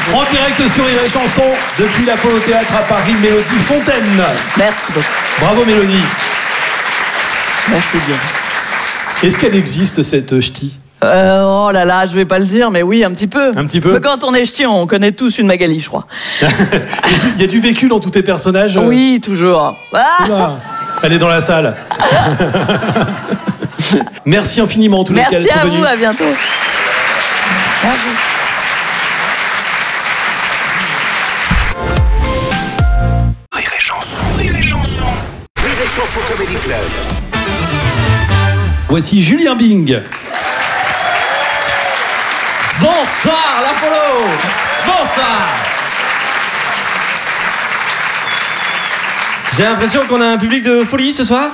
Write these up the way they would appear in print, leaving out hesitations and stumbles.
En direct sur Rire et Chanson, depuis l'Apollo Théâtre à Paris, Mélodie Fontaine. Merci beaucoup. Bravo Mélodie. Merci bien. Est-ce qu'elle existe cette ch'ti? Oh là là, je vais pas le dire, mais oui, un petit peu. Un petit peu. Mais quand on est ch'ti, on connaît tous une Magali, je crois. Il y a du vécu dans tous tes personnages. Oui, toujours. Oula, elle est dans la salle. Merci infiniment en tous les cas d'être Merci à venu. vous, à bientôt. Merci. Rire et Chanson, Rire et Chanson. Rire et Chanson Comedy Club. Voici Julien Bing. Bonsoir l'Apollo. Bonsoir. J'ai l'impression qu'on a un public de folie ce soir.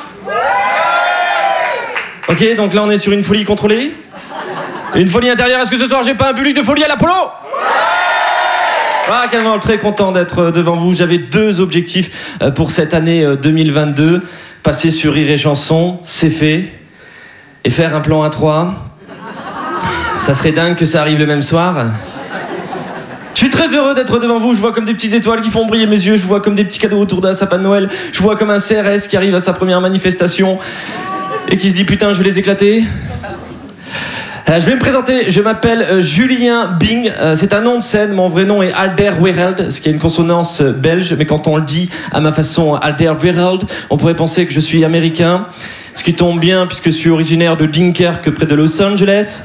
Ok, donc là on est sur une folie contrôlée. Une folie intérieure. Est-ce que ce soir j'ai pas un public de folie à l'Apollo? Ah, carrément, très content d'être devant vous. J'avais 2 objectifs pour cette année 2022. Passer sur Rire et Chanson, c'est fait. Et faire un plan A3. Ça serait dingue que ça arrive le même soir. Je suis très heureux d'être devant vous. Je vois comme des petites étoiles qui font briller mes yeux. Je vois comme des petits cadeaux autour d'un sapin de Noël. Je vois comme un CRS qui arrive à sa première manifestation et qui se dit putain, je vais les éclater. Je vais me présenter, je m'appelle Julien Bing, c'est un nom de scène, mon vrai nom est Alder Weireld, ce qui est une consonance belge, mais quand on le dit à ma façon Alder Weireld, on pourrait penser que je suis américain, ce qui tombe bien puisque je suis originaire de Dunkerque près de Los Angeles.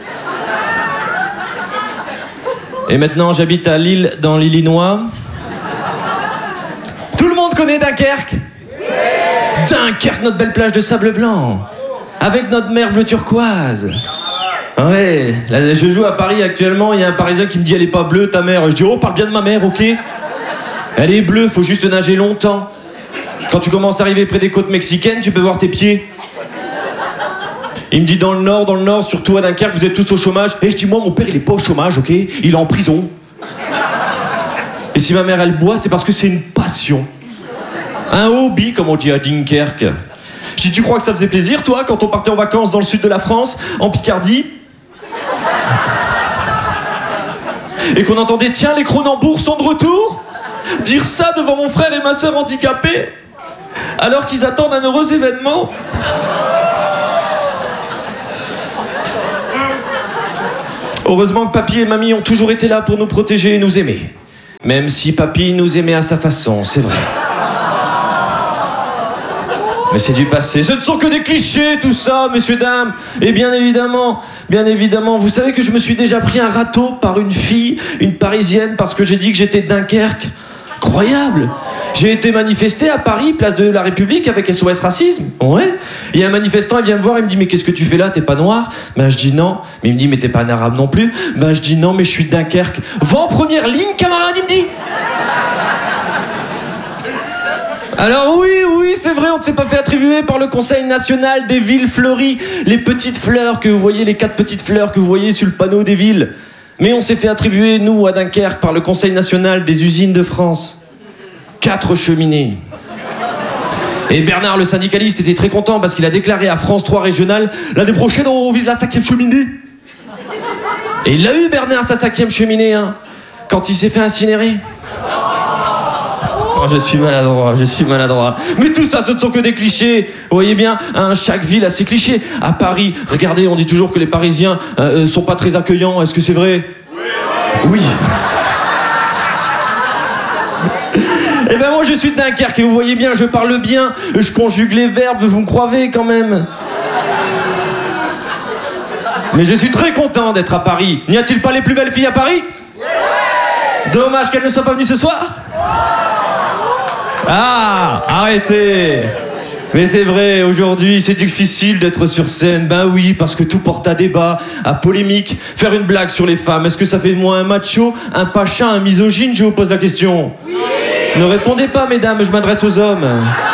Et maintenant j'habite à Lille dans l'Illinois. Tout le monde connaît Dunkerque? Dunkerque, notre belle plage de sable blanc, avec notre mer bleu turquoise. Ouais, là, je joue à Paris actuellement, il y a un Parisien qui me dit elle est pas bleue ta mère. Je dis oh parle bien de ma mère, ok? Elle est bleue, faut juste nager longtemps. Quand tu commences à arriver près des côtes mexicaines, tu peux voir tes pieds. Il me dit dans le nord, surtout à Dunkerque, vous êtes tous au chômage. Et je dis moi mon père il est pas au chômage, ok? Il est en prison. Et si ma mère elle boit, c'est parce que c'est une passion. Un hobby comme on dit à Dunkerque. Je dis tu crois que ça faisait plaisir toi quand on partait en vacances dans le sud de la France, en Picardie? Et qu'on entendait tiens les Cronenbourg sont de retour? Dire ça devant mon frère et ma sœur handicapés alors qu'ils attendent un heureux événement. Heureusement que papy et mamie ont toujours été là pour nous protéger et nous aimer. Même si papy nous aimait à sa façon, c'est vrai. Mais c'est du passé. Ce ne sont que des clichés, tout ça, messieurs, dames. Et bien évidemment, vous savez que je me suis déjà pris un râteau par une fille, une Parisienne, parce que j'ai dit que j'étais de Dunkerque. Incroyable. J'ai été manifester à Paris, place de la République, avec SOS Racisme. Ouais. Il y a un manifestant, il vient me voir, il me dit mais qu'est-ce que tu fais là, t'es pas noir? Ben je dis non. Mais il me dit mais t'es pas un arabe non plus? Ben je dis non, mais je suis de Dunkerque. Va en première ligne, camarade, il me dit. Alors oui, c'est vrai, on ne s'est pas fait attribuer par le Conseil national des villes fleuries les petites fleurs que vous voyez, les 4 petites fleurs que vous voyez sur le panneau des villes. Mais on s'est fait attribuer, nous, à Dunkerque, par le Conseil national des usines de France. 4 cheminées. Et Bernard, le syndicaliste, était très content parce qu'il a déclaré à France 3 Régional « L'année prochaine, on vise la 5e cheminée ». Et il a eu, Bernard, sa 5e cheminée, hein, quand il s'est fait incinérer. Oh, je suis maladroit. Mais tout ça, ce ne sont que des clichés. Vous voyez bien, hein, chaque ville a ses clichés. À Paris, regardez, on dit toujours que les Parisiens sont pas très accueillants. Est-ce que c'est vrai? Oui. Eh ben moi, je suis de Dunkerque et vous voyez bien, je parle bien, je conjugue les verbes, vous me croyez quand même. Mais je suis très content d'être à Paris. N'y a-t-il pas les plus belles filles à Paris? Dommage qu'elles ne soient pas venues ce soir. Ah, arrêtez. Mais c'est vrai, aujourd'hui, c'est difficile d'être sur scène. Ben oui, parce que tout porte à débat, à polémique. Faire une blague sur les femmes, est-ce que ça fait de moi un macho, un pacha, un misogyne? Je vous pose la question. Oui. Ne répondez pas, mesdames, je m'adresse aux hommes.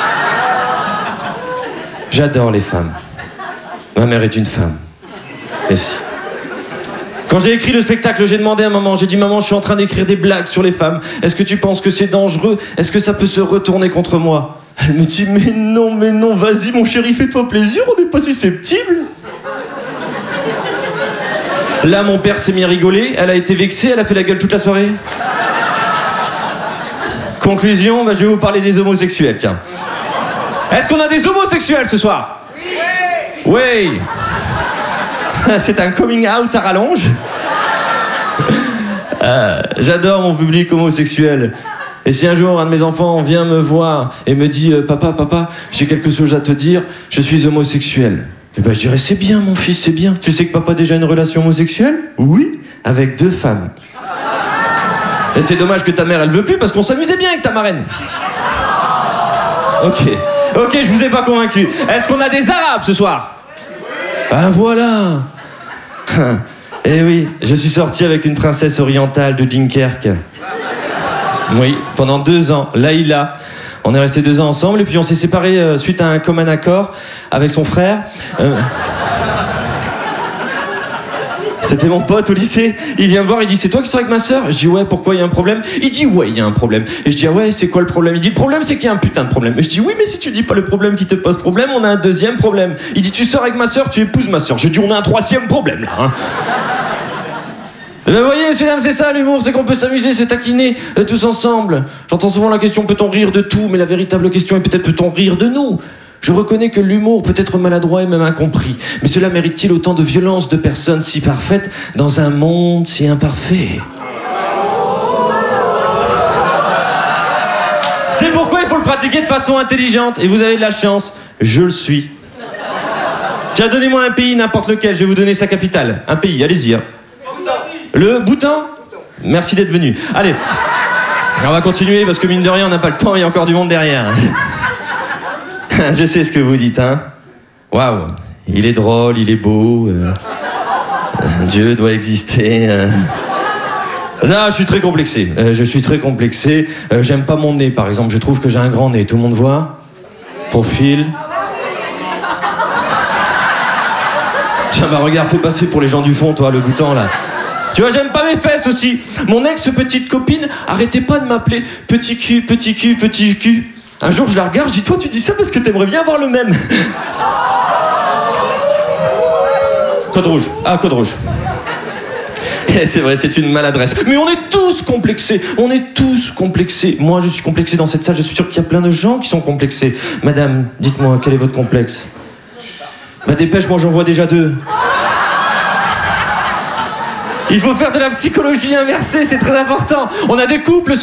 J'adore les femmes. Ma mère est une femme. Et si. Quand j'ai écrit le spectacle, j'ai demandé à maman, j'ai dit maman, je suis en train d'écrire des blagues sur les femmes. Est-ce que tu penses que c'est dangereux? Est-ce que ça peut se retourner contre moi? Elle me dit mais non, vas-y mon chéri, fais-toi plaisir, on n'est pas susceptible. Là, mon père s'est mis à rigoler, elle a été vexée, elle a fait la gueule toute la soirée. Conclusion, je vais vous parler des homosexuels, tiens. Est-ce qu'on a des homosexuels ce soir? Oui. C'est un coming out à rallonge. J'adore mon public homosexuel. Et si un jour un de mes enfants vient me voir et me dit papa, j'ai quelque chose à te dire, je suis homosexuel. Eh ben je dirais c'est bien mon fils, c'est bien. Tu sais que papa a déjà une relation homosexuelle? Oui, avec 2 femmes. Et c'est dommage que ta mère elle veut plus parce qu'on s'amusait bien avec ta marraine. Ok, je vous ai pas convaincu. Est-ce qu'on a des Arabes ce soir? Ah voilà. Eh oui, je suis sorti avec une princesse orientale de Dunkerque. Oui, pendant 2 ans, Laïla. On est restés 2 ans ensemble et puis on s'est séparés suite à un commun accord avec son frère. C'était mon pote au lycée. Il vient me voir, il dit c'est toi qui sors avec ma sœur? Je dis ouais, pourquoi, il y a un problème? Il dit ouais, il y a un problème. Et je dis ah ouais, c'est quoi le problème? Il dit le problème c'est qu'il y a un putain de problème. Et je dis oui, mais si tu dis pas le problème qui te pose problème, on a un 2e problème. Il dit tu sors avec ma sœur, tu épouses ma sœur. Je dis on a un 3e problème là. Hein. Et ben voyez, messieurs, dames, c'est ça l'humour, c'est qu'on peut s'amuser, se taquiner tous ensemble. J'entends souvent la question peut-on rire de tout, mais la véritable question est peut-être peut-on rire de nous? Je reconnais que l'humour peut être maladroit et même incompris, mais cela mérite-t-il autant de violence de personnes si parfaites dans un monde si imparfait? C'est pourquoi il faut le pratiquer de façon intelligente, et vous avez de la chance, je le suis. Tiens, donnez-moi un pays, n'importe lequel, je vais vous donner sa capitale. Un pays, allez-y. Hein. Le Bhoutan? Merci d'être venu. Allez, on va continuer parce que mine de rien, on n'a pas le temps, il y a encore du monde derrière. Je sais ce que vous dites, hein. Waouh, il est drôle, il est beau. Dieu doit exister. Non, je suis très complexé. J'aime pas mon nez, par exemple. Je trouve que j'ai un grand nez. Tout le monde voit? Profil. Tiens, regarde, fais passer pour les gens du fond, toi, le Bhoutan, là. Tu vois, j'aime pas mes fesses aussi. Mon ex-petite copine arrêtait pas de m'appeler petit cul, petit cul, petit cul. Un jour, je la regarde, je dis, toi, tu dis ça parce que t'aimerais bien avoir le même. Code rouge. Ah, code rouge. C'est vrai, c'est une maladresse. Mais on est tous complexés. Moi, je suis complexé dans cette salle. Je suis sûr qu'il y a plein de gens qui sont complexés. Madame, dites-moi, quel est votre complexe? Dépêche, moi, j'en vois déjà 2. Il faut faire de la psychologie inversée, c'est très important. On a des couples